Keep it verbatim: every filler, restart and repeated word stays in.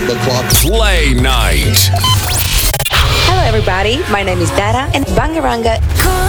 the clock. Play Night. Hello, everybody. My name is Dara, and Bangaranga